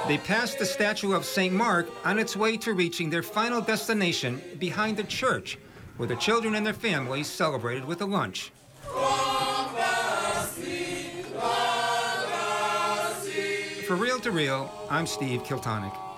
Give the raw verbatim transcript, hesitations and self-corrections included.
They passed the statue of Saint Mark on its way to reaching their final destination behind the church, where the children and their families celebrated with a lunch. For Real to Real, I'm Steve Kiltonick.